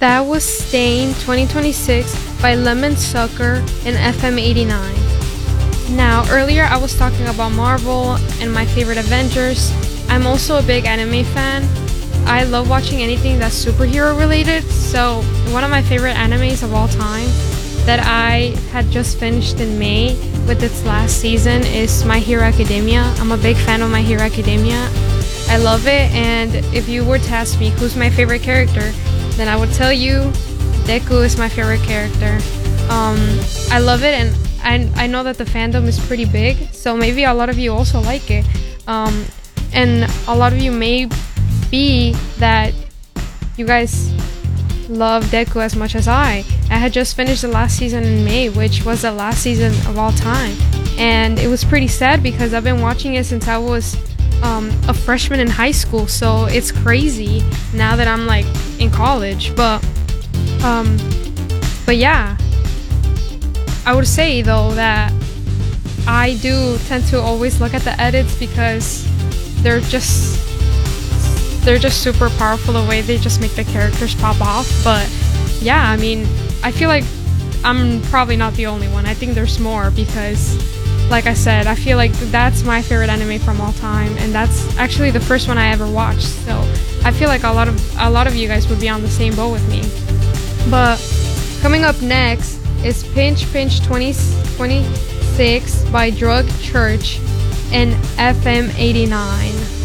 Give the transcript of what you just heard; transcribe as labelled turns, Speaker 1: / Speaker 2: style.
Speaker 1: That was Stain 2026 by Lemon Sucker and FM89. Now, earlier I was talking about Marvel and my favorite Avengers. I'm also a big anime fan. I love watching anything that's superhero related, so one of my favorite animes of all time that I had just finished in May with its last season is My Hero Academia. I'm a big fan of My Hero Academia. I love it, and if you were to ask me who's my favorite character, then I would tell you Deku is my favorite character. I love it, and I know that the fandom is pretty big, so maybe a lot of you also like it. And a lot of you may be that you guys love Deku as much as I. I had just finished the last season in May, which was the last season of all time. And it was pretty sad because I've been watching it since I was a freshman in high school, so it's crazy now that I'm like in college. But yeah, I would say though that I do tend to always look at the edits because they're just super powerful the way they just make the characters pop off. But yeah, I mean, I feel like I'm probably not the only one. I think there's more because, like I said, I feel like that's my favorite anime from all time, and that's actually the first one I ever watched. So I feel like a lot of you guys would be on the same boat with me. But coming up next is Pinch Pinch 2026 by Drug Church and FM89.